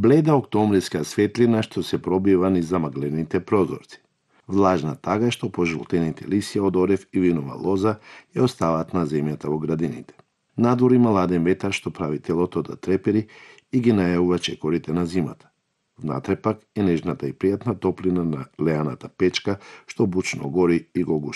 Бледа октомвриска светлина што се пробива низ замаглените прозорци. Влажна тага што пожолтените лисја од орев и винова лоза ја остават на земјата во градините. Надвор има ладен ветар што прави телото да трепери и ги најавува чекорите на зимата. Внатре пак е нежната и пријатна топлина на леаната печка што бучно гори и го